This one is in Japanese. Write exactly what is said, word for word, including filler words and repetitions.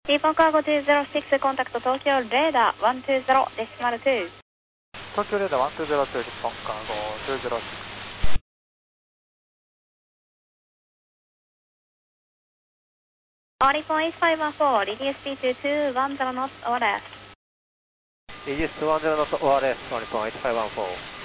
日本カーゴにゼロろくコンタクト東京レーダーいちにゼロデシマルに。 東京レーダーいちにゼロに、日本カーゴにゼロろく。 オリポンいちごいちよん、リディウス ピーツーツーワンゼロ knots オーアールエス。 イギリスいちゼロノット オーアールエス、オリポンいちごいちよん。